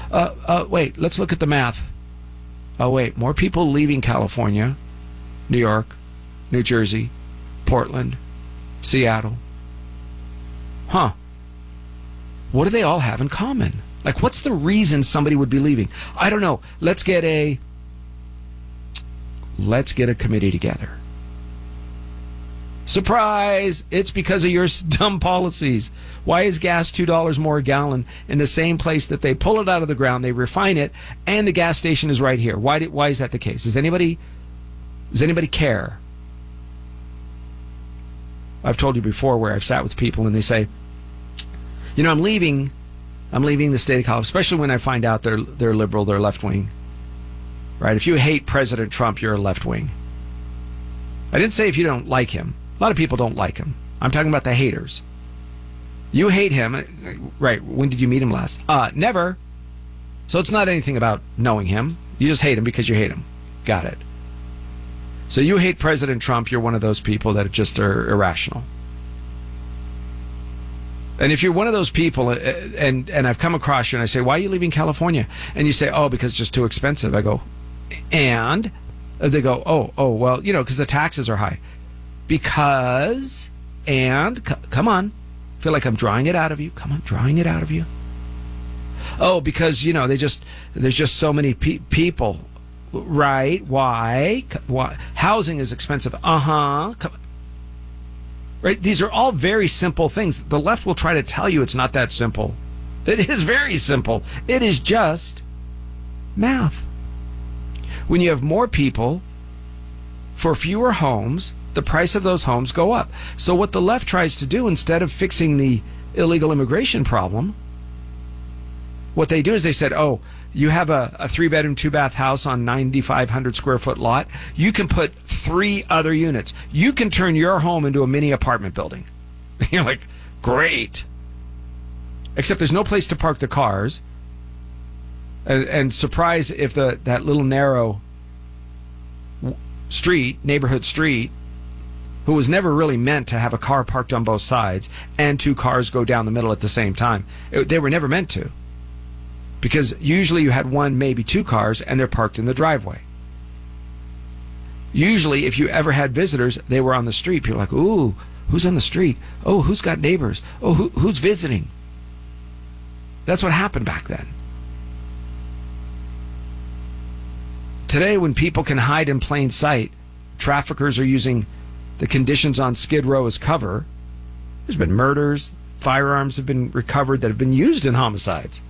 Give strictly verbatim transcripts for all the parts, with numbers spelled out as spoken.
Uh, uh, wait, let's look at the math. Oh, wait, more people leaving California, New York, New Jersey, Portland, Seattle. Huh. What do they all have in common? Like, what's the reason somebody would be leaving? I don't know. Let's get a, let's get a committee together. Surprise! It's because of your dumb policies. Why is gas two dollars more a gallon in the same place that they pull it out of the ground, they refine it, and the gas station is right here? Why, did, why is that the case? Does anybody, does anybody care? I've told you before where I've sat with people and they say, you know, I'm leaving, I'm leaving the state of Colorado, especially when I find out they're, they're liberal, they're left-wing. Right? If you hate President Trump, you're a left-wing. I didn't say if you don't like him. A lot of people don't like him. I'm talking about the haters. You hate him. Right. When did you meet him last? Uh, never. So it's not anything about knowing him. You just hate him because you hate him. Got it. So you hate President Trump. You're one of those people that just are irrational. And if you're one of those people, and, and I've come across you and I say, why are you leaving California? And you say, oh, because it's just too expensive. I go, and? They go, oh, oh, well, you know, because the taxes are high. Because, and, c- come on, I feel like I'm drawing it out of you. Come on, drawing it out of you. Oh, because, you know, they just, there's just so many pe- people, right? Why? Why? Housing is expensive. Uh-huh. Come, right? These are all very simple things. The left will try to tell you it's not that simple. It is very simple. It is just math. When you have more people for fewer homes, the price of those homes go up. So what the left tries to do, instead of fixing the illegal immigration problem, what they do is they said, oh, you have a, a three-bedroom, two-bath house on ninety-five hundred square foot lot. You can put three other units. You can turn your home into a mini apartment building. You're like, great. Except there's no place to park the cars. And, and surprise if the that little narrow street, neighborhood street, who was never really meant to have a car parked on both sides and two cars go down the middle at the same time. It, they were never meant to. Because usually you had one, maybe two cars, and they're parked in the driveway. Usually, if you ever had visitors, they were on the street. People were like, ooh, who's on the street? Oh, who's got neighbors? Oh, who, who's visiting? That's what happened back then. Today, when people can hide in plain sight, traffickers are using the conditions on Skid Row as cover. There's been murders, firearms have been recovered that have been used in homicides.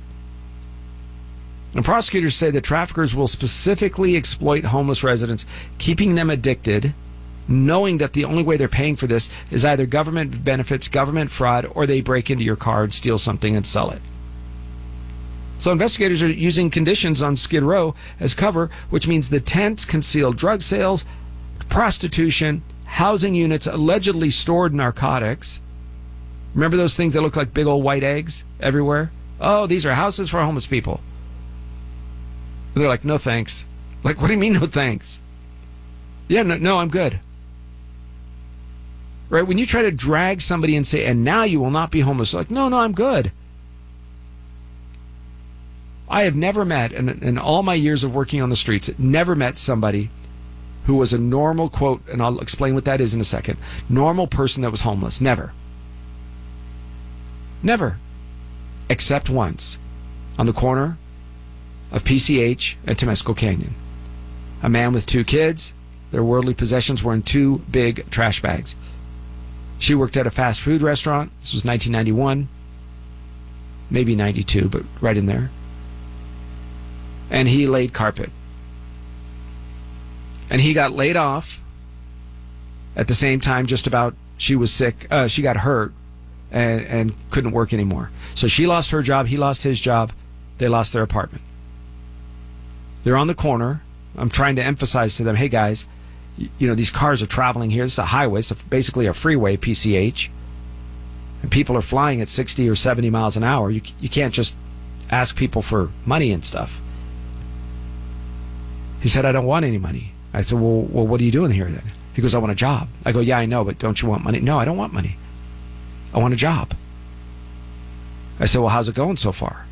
And prosecutors say that traffickers will specifically exploit homeless residents, keeping them addicted, knowing that the only way they're paying for this is either government benefits, government fraud, or they break into your car and steal something and sell it. So investigators are using conditions on Skid Row as cover, which means the tents conceal drug sales, prostitution, housing units, allegedly stored narcotics. Remember those things that look like big old white eggs everywhere? Oh, these are houses for homeless people. And they're like, no thanks. Like, what do you mean no thanks? Yeah, no, no, I'm good. Right? When you try to drag somebody and say, and now you will not be homeless, like, no, no, I'm good. I have never met, in, in all my years of working on the streets, never met somebody who was a normal, quote, and I'll explain what that is in a second, normal person that was homeless. Never. Never. Except once. On the corner of P C H and Temescal Canyon. A man with two kids. Their worldly possessions were in two big trash bags. She worked at a fast food restaurant. This was nineteen ninety-one. Maybe ninety-two, but right in there. And he laid carpet. And he got laid off at the same time, just about, she was sick. Uh, she got hurt and, and couldn't work anymore. So she lost her job. He lost his job. They lost their apartment. They're on the corner. I'm trying to emphasize to them, hey, guys, you, you know, these cars are traveling here. This is a highway. It's basically a freeway, P C H. And people are flying at sixty or seventy miles an hour. You, you can't just ask people for money and stuff. He said, I don't want any money. I said, well, well, what are you doing here then? He goes, I want a job. I go, yeah, I know, but don't you want money? No, I don't want money. I want a job. I said, well, how's it going so far?